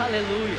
Aleluia.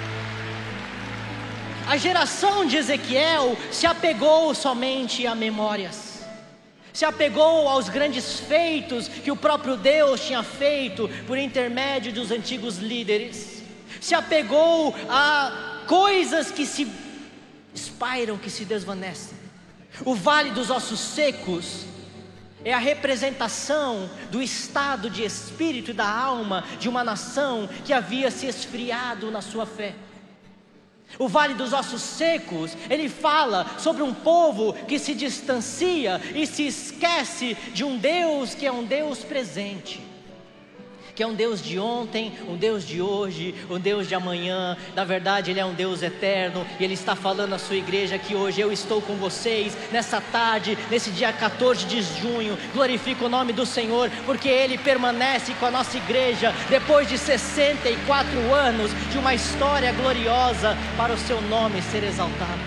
A geração de Ezequiel se apegou somente a memórias, se apegou aos grandes feitos que o próprio Deus tinha feito por intermédio dos antigos líderes, se apegou a coisas que se espairam, que se desvanecem. O vale dos ossos secos é a representação do estado de espírito e da alma de uma nação que havia se esfriado na sua fé. O vale dos ossos secos, ele fala sobre um povo que se distancia e se esquece de um Deus que é um Deus presente, que é um Deus de ontem, um Deus de hoje, um Deus de amanhã. Na verdade Ele é um Deus eterno, e Ele está falando à sua igreja que hoje eu estou com vocês, nessa tarde, nesse dia 14 de junho, glorifico o nome do Senhor, porque Ele permanece com a nossa igreja, depois de 64 anos, de uma história gloriosa, para o seu nome ser exaltado.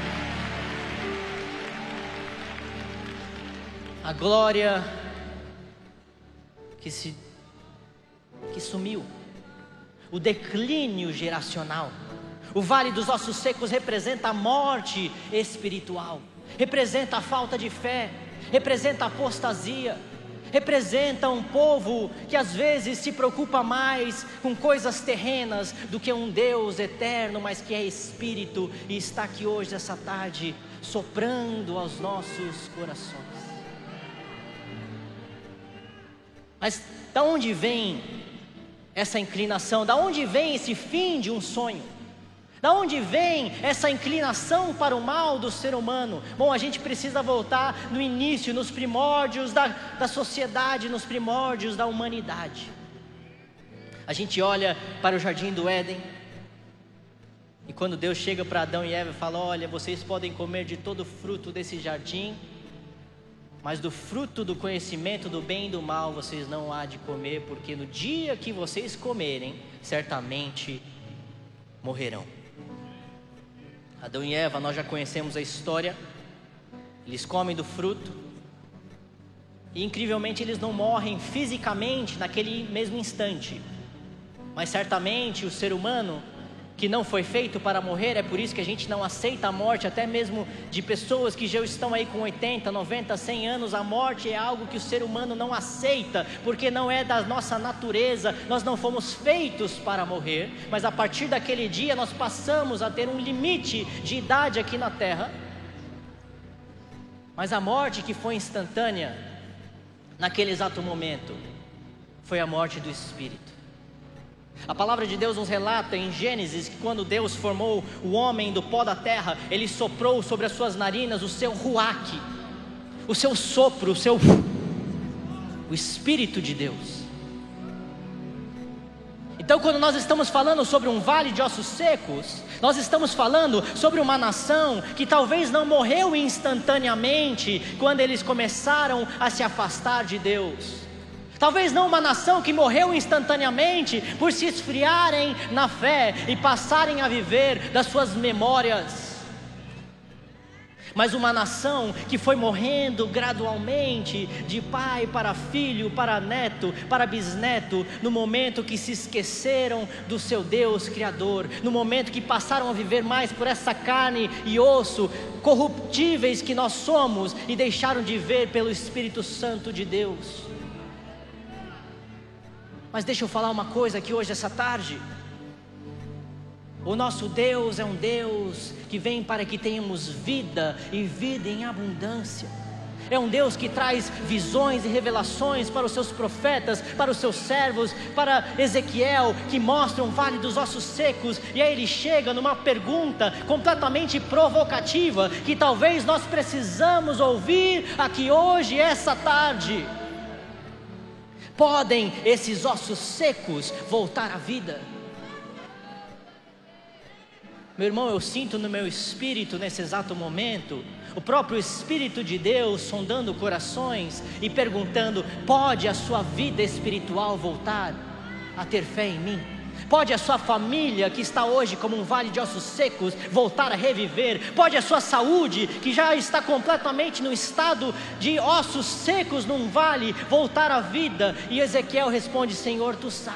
A glória que sumiu, o declínio geracional. O vale dos ossos secos representa a morte espiritual, representa a falta de fé, representa a apostasia, representa um povo que às vezes se preocupa mais com coisas terrenas do que um Deus eterno, mas que é espírito e está aqui hoje, essa tarde, soprando aos nossos corações. Mas da onde vem essa inclinação? Da onde vem esse fim de um sonho? Da onde vem essa inclinação para o mal do ser humano? Bom, a gente precisa voltar no início, nos primórdios da sociedade, nos primórdios da humanidade. A gente olha para o jardim do Éden, e quando Deus chega para Adão e Eva e fala: olha, vocês podem comer de todo o fruto desse jardim, mas do fruto do conhecimento do bem e do mal vocês não há de comer, porque no dia que vocês comerem, certamente morrerão. Adão e Eva, nós já conhecemos a história. Eles comem do fruto, e incrivelmente eles não morrem fisicamente naquele mesmo instante, mas certamente o ser humano, que não foi feito para morrer, é por isso que a gente não aceita a morte, até mesmo de pessoas que já estão aí com 80, 90, 100 anos. A morte é algo que o ser humano não aceita, porque não é da nossa natureza, nós não fomos feitos para morrer, mas a partir daquele dia nós passamos a ter um limite de idade aqui na terra. Mas a morte que foi instantânea, naquele exato momento, foi a morte do espírito. A palavra de Deus nos relata em Gênesis que quando Deus formou o homem do pó da terra, Ele soprou sobre as suas narinas o seu ruach, o seu sopro, o Espírito de Deus. Então, quando nós estamos falando sobre um vale de ossos secos, nós estamos falando sobre uma nação que talvez não morreu instantaneamente quando eles começaram a se afastar de Deus. Talvez não uma nação que morreu instantaneamente por se esfriarem na fé e passarem a viver das suas memórias, mas uma nação que foi morrendo gradualmente, de pai para filho, para neto, para bisneto, no momento que se esqueceram do seu Deus Criador, no momento que passaram a viver mais por essa carne e osso, corruptíveis que nós somos, e deixaram de ver pelo Espírito Santo de Deus. Mas deixa eu falar uma coisa aqui hoje, essa tarde. O nosso Deus é um Deus que vem para que tenhamos vida, e vida em abundância. É um Deus que traz visões e revelações para os seus profetas, para os seus servos, para Ezequiel, que mostra um vale dos ossos secos. E aí ele chega numa pergunta completamente provocativa, que talvez nós precisamos ouvir aqui hoje, essa tarde: podem esses ossos secos voltar à vida? Meu irmão, eu sinto no meu espírito, nesse exato momento, o próprio Espírito de Deus sondando corações e perguntando: pode a sua vida espiritual voltar a ter fé em mim? Pode a sua família, que está hoje como um vale de ossos secos, voltar a reviver? Pode a sua saúde, que já está completamente no estado de ossos secos num vale, voltar à vida? E Ezequiel responde: Senhor, Tu sabes.